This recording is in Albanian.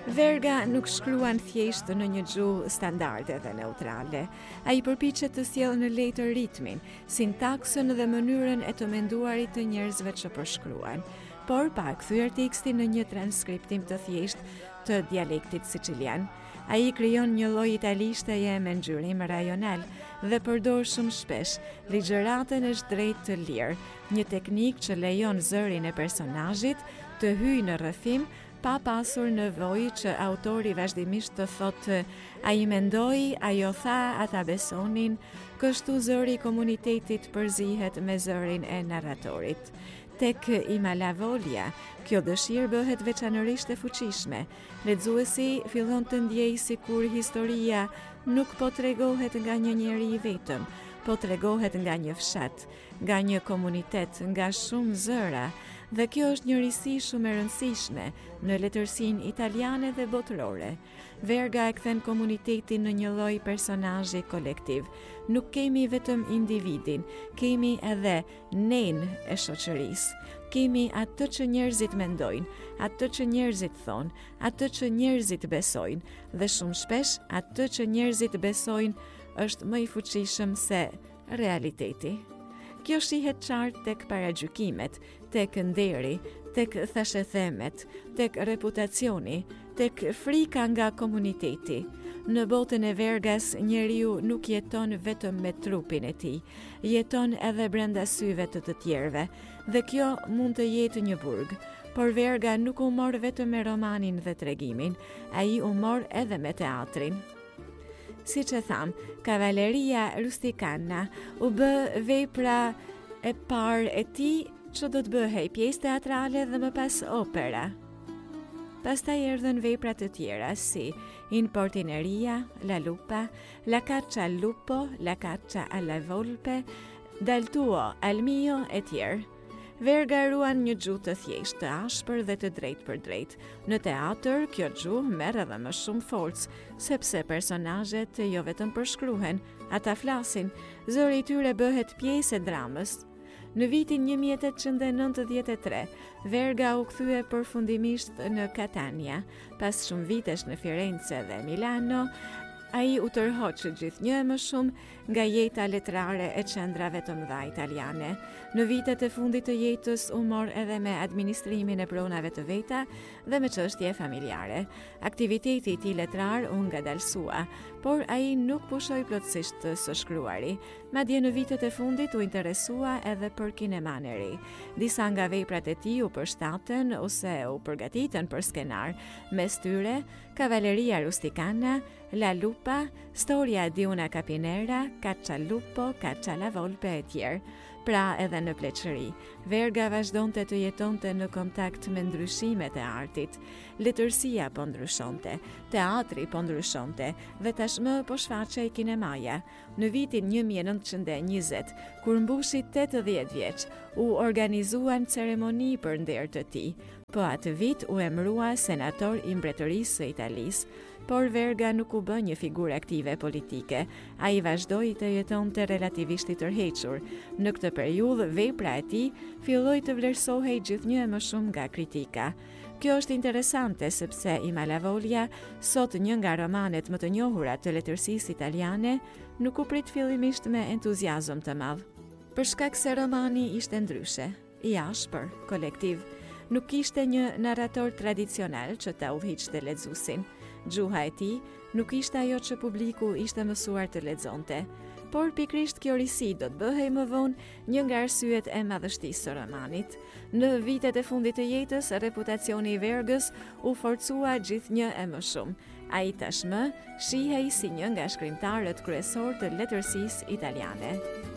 Verga nuk shkruan thjesht në një gjuhë standarde dhe neutrale. Ai përpiqet të sjellë në letër ritmin, sintaksën dhe mënyrën e të menduarit të njerëzve që përshkruan, por pa kthyer tekstin në një transkriptim të thjeshtë të dialektit sicilian. Ai krijon një lloj italishteje me ngjyrim rajonal dhe përdor shumë shpesh ligjëratën e drejtë të lirë, një teknikë që lejon zërin e personazhit të hyjë në rrëfim pa pasur nevojë që autori vazhdimisht të thotë ai mendoi, ajo tha, ata besonin, kështu zëri i komunitetit përzihet me zërin e narratorit. Tek I Malavoglia, kjo dëshirë bëhet veçanërisht e fuqishme. Lexuesi fillon të ndjejë sikur historia nuk po tregohet nga një njeri I vetëm, po tregohet nga një fshat, nga një komunitet, nga shumë zëra, dhe kjo është një risi shumë e rëndësishme në letërsinë italiane dhe botërore. Verga e kthen komunitetin në një lloj personazhi kolektiv. Nuk kemi vetëm individin, kemi edhe nen e shoqërisë. Kemi atë që njerëzit mendojnë, atë që njerëzit thonë, atë që njerëzit besojnë, dhe shumë shpesh atë që njerëzit besojnë është më I fuqishëm se realiteti. Kjo shihet qartë tek paragjykimet, tek nderi, tek thashethemet, tek reputacioni, tek frika nga komuniteti. Në botën e vergas, njeriu nuk jeton vetëm me trupin e tij, jeton edhe brenda syve të tjerëve, dhe kjo mund të jetë një burg. Por verga nuk u mor vetëm me romanin dhe tregimin, ai u mor edhe me teatrin. Si që tham, Cavalleria Rusticana u bë vepra e parë e tij që do të bëhej pjesë teatrale dhe më pas opera. Pastaj erdhën vepra të tjera si In Portineria, La Lupa, La Caccia al Lupo, La Caccia alla Volpe, Dal tuo al mio e tjerë. Verga ruan një gjuhë të thjeshtë, të ashpër dhe të drejtë për drejtë. Në teatr, kjo gjuhë merr edhe më shumë forcë, sepse personazhet jo vetëm përshkruhen, ata flasin, zëri I tyre bëhet pjesë e dramës. Në vitin 1893, Verga u kthye përfundimisht në Catania, pas shumë vitesh në Firenze dhe Milano. Ai u tërhoq gjithnjë më shumë nga jeta letrare e qendrave të mëdha italiane. Në vitet e fundit të jetës u mor edhe me administrimin e pronave të veta dhe me çështje familjare. Aktiviteti I tij letrar u ngadalsua, por ai nuk pushoi plotësisht së shkruari. Madje në vitet e fundit u interesua edhe për kineman e ri. Disa nga veprat e tij u përshtaten ose u përgatiten për skenar, mes tyre Cavalleria Rusticana, La Lupa, Storia di una capinera, Caccia al Lupo, Caccia alla Volpe e tjerë. Pra edhe në pleqëri, Verga vazhdonte të jetonte në kontakt me ndryshimet e artit. Letërsia po ndryshonte, teatri po ndryshonte dhe tashmë po shfaqej kinemaja. Në vitin 1920, kur mbushi 80 vjeç, u organizuan ceremoni për nder të tij. Po atë vit u emërua senator I Mbretërisë së Italisë. Por Verga nuk u bë një figurë aktive politike. Ai vazhdoi të jetonte relativisht I tërhequr. Në këtë periudhë, vepra e tij filloi të vlerësohej gjithnjë më shumë nga kritika. Kjo është interesante sepse I Malavoglia, sot një nga romanet më të njohura të letërsisë italiane, nuk u prit fillimisht me entuziazëm të madh. Për shkak se romani ishte ndryshe, I ashpër, kolektiv, nuk kishte një narrator tradicional që ta udhëhiqte lexuesin. Gjuha e tij nuk ishte ajo që publiku ishte mësuar të lexonte, por pikrisht kjo risi do të bëhej më vonë një nga arsyet e madhështisë së romanit. Në vitet e fundit të jetës, reputacioni I Vergës u forcua gjithnjë e më shumë. Ai tashmë shihej si një nga shkrimtarët kryesor të letërsisë italiane.